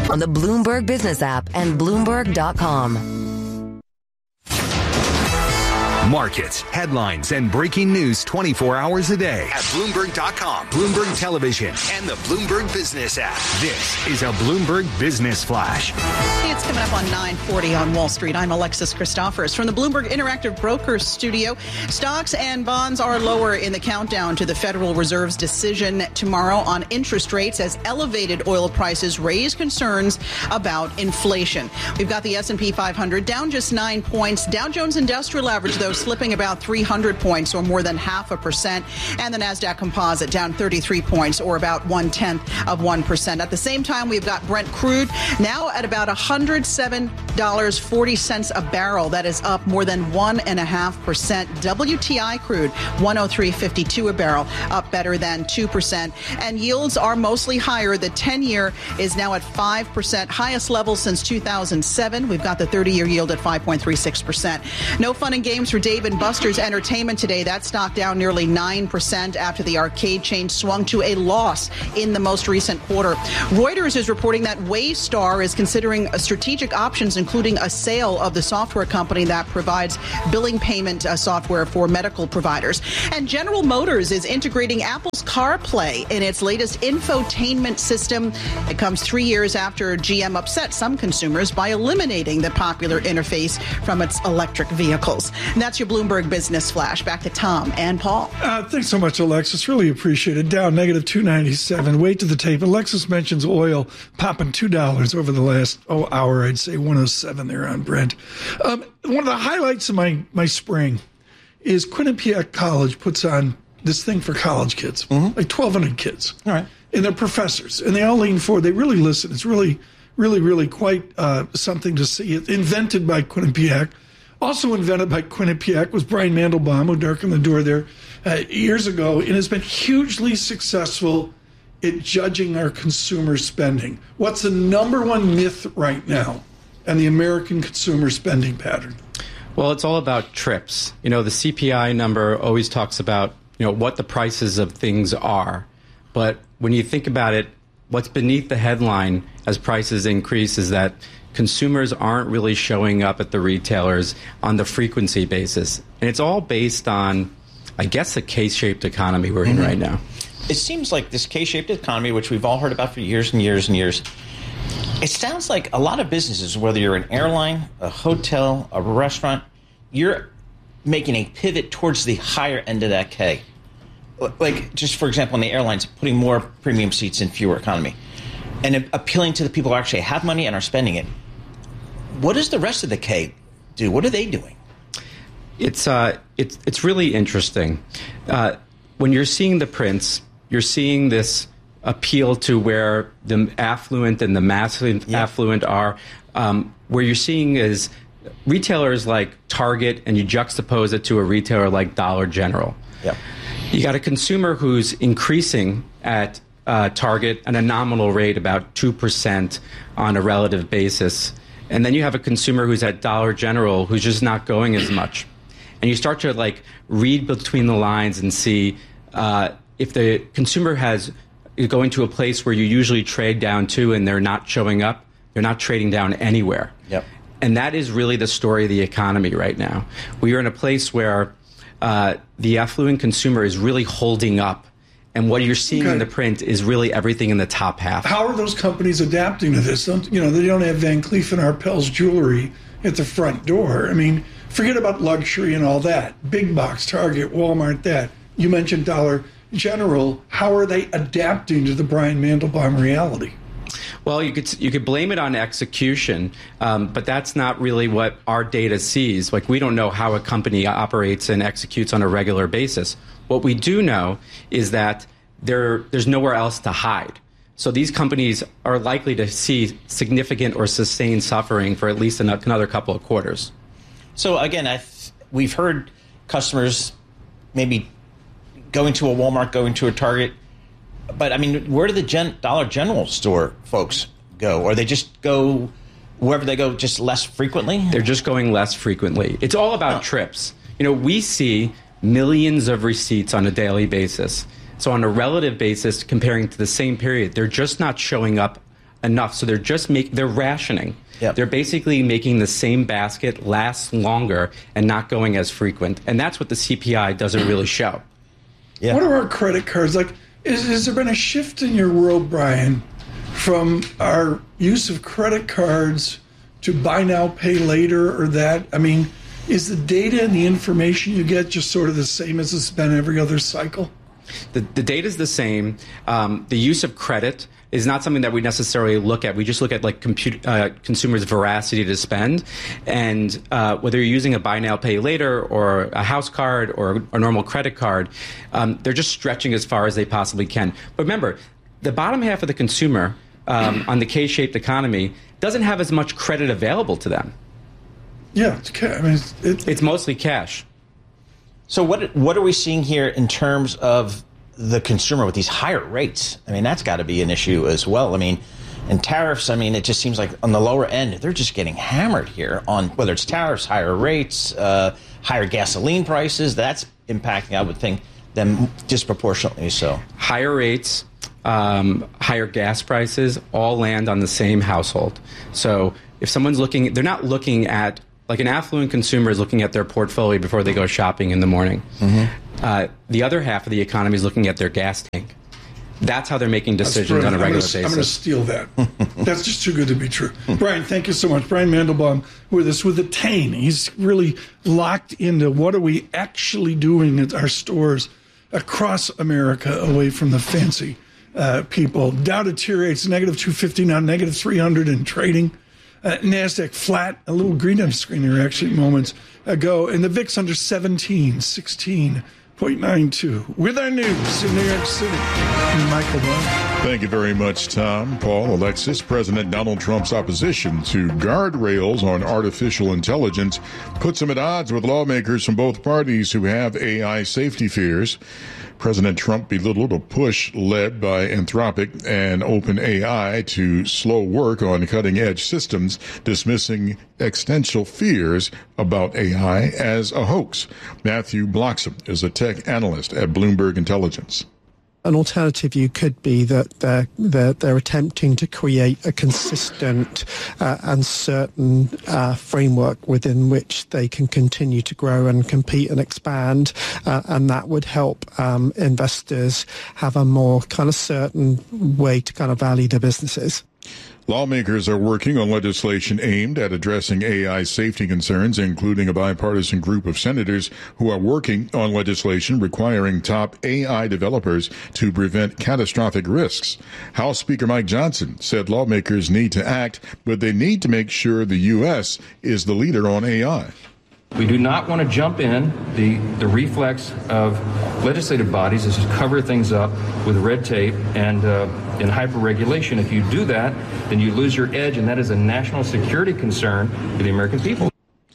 on the Bloomberg Business app and Bloomberg.com. Markets, headlines, and breaking news 24 hours a day at Bloomberg.com, Bloomberg Television, and the Bloomberg Business app. This is a Bloomberg Business Flash. It's coming up on 9:40 on Wall Street. I'm Alexis Christophorous from the Bloomberg Interactive Brokers studio. Stocks and bonds are lower in the countdown to the Federal Reserve's decision tomorrow on interest rates as elevated oil prices raise concerns about inflation. We've got the S&P 500 down just 9 points. Dow Jones Industrial Average, though, slipping about 300 points or more than 0.5%. And the NASDAQ Composite down 33 points or about 0.1%. At the same time, we've got Brent crude now at about $107.40 a barrel. That is up more than 1.5%. WTI crude, 103.52 a barrel, up better than 2%. And yields are mostly higher. The 10-year is now at 5%, highest level since 2007. We've got the 30-year yield at 5.36%. No fun and games for Dave & Buster's Entertainment today. That stock down nearly 9% after the arcade chain swung to a loss in the most recent quarter. Reuters is reporting that Waystar is considering strategic options, including a sale of the software company that provides billing payment software for medical providers. And General Motors is integrating Apple's CarPlay in its latest infotainment system. It comes 3 years after GM upset some consumers by eliminating the popular interface from its electric vehicles. And that's your Bloomberg Business Flash. Back to Tom and Paul. Thanks so much, Alexis. Really appreciate it. Down negative 297. Wait to the tape. Alexis mentions oil popping $2 over the last hour. I'd say 107 there on Brent. One of the highlights of my spring is Quinnipiac College puts on this thing for college kids, like 1,200 kids. All right. And they're professors, and they all lean forward. They really listen. It's really, really, really quite something to see. It's invented by Quinnipiac. Also invented by Quinnipiac was Brian Mandelbaum, who darkened the door there years ago, and has been hugely successful at judging our consumer spending. What's the number one myth right now in the American consumer spending pattern? Well, it's all about trips. The CPI number always talks about, what the prices of things are. But when you think about it, what's beneath the headline as prices increase is that consumers aren't really showing up at the retailers on the frequency basis. And it's all based on, I guess, a K-shaped economy we're in right now. It seems like this K-shaped economy, which we've all heard about for years and years and years, it sounds like a lot of businesses, whether you're an airline, a hotel, a restaurant, you're making a pivot towards the higher end of that K. Like, just for example, in the airlines, putting more premium seats in fewer economy and appealing to the people who actually have money and are spending it. What does the rest of the K do? What are they doing? It's really interesting. When you're seeing the prints, you're seeing this appeal to where the affluent and the massive affluent are. Where you're seeing is retailers like Target, and you juxtapose it to a retailer like Dollar General. Yeah. You got a consumer who's increasing at Target at a nominal rate about 2% on a relative basis. And then you have a consumer who's at Dollar General who's just not going as much. And you start to read between the lines and see if the consumer is going to a place where you usually trade down to and they're not showing up, they're not trading down anywhere. Yep. And that is really the story of the economy right now. We are in a place where the affluent consumer is really holding up. And what you're seeing in the print is really everything in the top half. How are those companies adapting to this? They don't have Van Cleef & Arpels jewelry at the front door. I mean, forget about luxury and all that. Big box, Target, Walmart, that. You mentioned Dollar General. How are they adapting to the Brian Mandelbaum reality? Well, you could blame it on execution, but that's not really what our data sees. We don't know how a company operates and executes on a regular basis. What we do know is that there's nowhere else to hide. So these companies are likely to see significant or sustained suffering for at least another couple of quarters. So again, we've heard customers maybe going to a Walmart, going to a Target. But, I mean, where do the Dollar General store folks go? Or they just go wherever they go just less frequently? They're just going less frequently. It's all about trips. We see millions of receipts on a daily basis. So on a relative basis, comparing to the same period, they're just not showing up enough. So they're just they're rationing. Yep. They're basically making the same basket last longer and not going as frequent. And that's what the CPI doesn't really show. Yeah. What are our credit cards? Like, has there been a shift in your world, Brian, from our use of credit cards to buy now, pay later, or that? I mean, is the data and the information you get just sort of the same as it's been every other cycle? The data is the same. The use of credit is not something that we necessarily look at. We just look at like consumers' veracity to spend, and whether you're using a buy now, pay later, or a house card, or a normal credit card, they're just stretching as far as they possibly can. But remember, the bottom half of the consumer on the K-shaped economy doesn't have as much credit available to them. Yeah, it's mostly cash. So what are we seeing here in terms of the consumer with these higher rates? I mean, that's got to be an issue as well. I mean, and tariffs, I mean, it just seems like on the lower end, they're just getting hammered here on whether it's tariffs, higher rates, higher gasoline prices. That's impacting, I would think, them disproportionately so. Higher rates, higher gas prices all land on the same household. So if someone's looking, they're not looking at, like an affluent consumer is looking at their portfolio before they go shopping in the morning. Mm-hmm. The other half of the economy is looking at their gas tank. That's how they're making decisions on a regular basis. I'm going to steal that. That's just too good to be true. Brian, thank you so much. Brian Mandelbaum with us with Attain. He's really locked into what are we actually doing at our stores across America away from the fancy people. Dow deteriorates, negative 250 now, negative 300 in trading. NASDAQ flat, a little green on screen here actually moments ago. And the VIX under 17, 16.92. With our news in New York City, Michael Barr. Thank you very much, Tom. Paul, Alexis. President Donald Trump's opposition to guardrails on artificial intelligence puts him at odds with lawmakers from both parties who have AI safety fears. President Trump belittled a push led by Anthropic and OpenAI to slow work on cutting-edge systems, dismissing existential fears about AI as a hoax. Matthew Bloxham is a tech analyst at Bloomberg Intelligence. An alternative view could be that they're attempting to create a consistent and certain framework within which they can continue to grow and compete and expand, and that would help investors have a more kind of certain way to kind of value their businesses. Lawmakers are working on legislation aimed at addressing AI safety concerns, including a bipartisan group of senators who are working on legislation requiring top AI developers to prevent catastrophic risks. House Speaker Mike Johnson said lawmakers need to act, but they need to make sure the U.S. is the leader on AI. We do not want to jump in. The reflex of legislative bodies is to cover things up with red tape and hyper-regulation. If you do that, then you lose your edge, and that is a national security concern for the American people.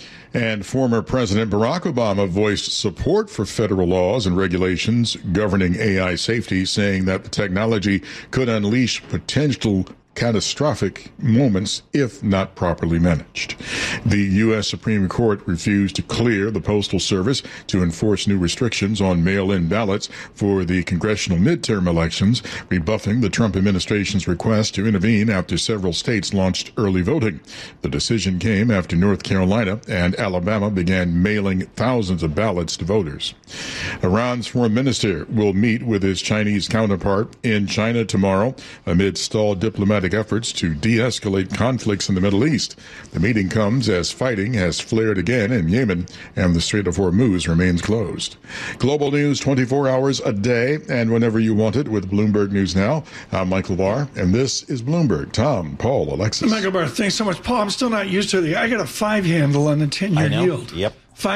And former President Barack Obama voiced support for federal laws and regulations governing AI safety, saying that the technology could unleash potential catastrophic moments if not properly managed. The U.S. Supreme Court refused to clear the Postal Service to enforce new restrictions on mail-in ballots for the congressional midterm elections, rebuffing the Trump administration's request to intervene after several states launched early voting. The decision came after North Carolina and Alabama began mailing thousands of ballots to voters. Iran's foreign minister will meet with his Chinese counterpart in China tomorrow amid stalled diplomatic efforts to de-escalate conflicts in the Middle East. The meeting comes as fighting has flared again in Yemen and the Strait of Hormuz remains closed. Global news 24 hours a day and whenever you want it with Bloomberg News Now. I'm Michael Barr, and this is Bloomberg. Tom, Paul, Alexis. Michael Barr, thanks so much. Paul, I'm still not used to it. I got a 5 handle on the 10-year yield. Yep.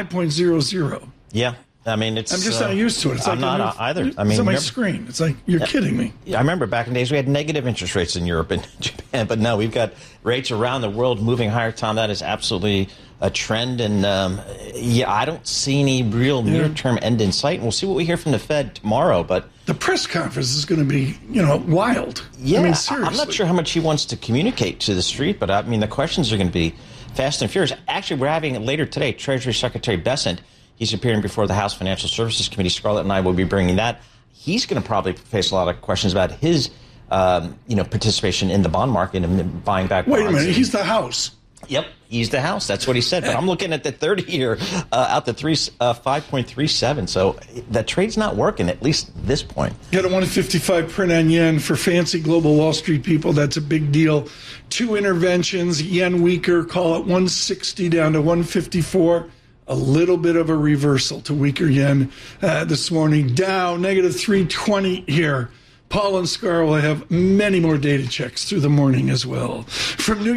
5.00. Yeah. I mean, I'm just not used to it. It's I'm like not either. I mean, it's on my screen. It's like, you're kidding me. I remember back in days we had negative interest rates in Europe and Japan, but no, we've got rates around the world moving higher. Tom, that is absolutely a trend. And I don't see any real near-term end in sight. And we'll see what we hear from the Fed tomorrow. But the press conference is going to be, wild. Yeah, I mean, seriously. I'm not sure how much he wants to communicate to the street, but I mean, the questions are going to be fast and furious. Actually, we're having later today, Treasury Secretary Bessent. He's appearing before the House Financial Services Committee. Scarlett and I will be bringing that. He's going to probably face a lot of questions about his participation in the bond market and buying back bonds. Wait a minute, he's the House. Yep, he's the House. That's what he said. But I'm looking at the 30-year out to 5.37. So that trade's not working, at least at this point. Got a 155 print on yen for fancy global Wall Street people. That's a big deal. 2 interventions, yen weaker, call it 160 down to 154. A little bit of a reversal to weaker yen this morning. Dow, negative 320 here. Paul and Scar will have many more data checks through the morning as well. From New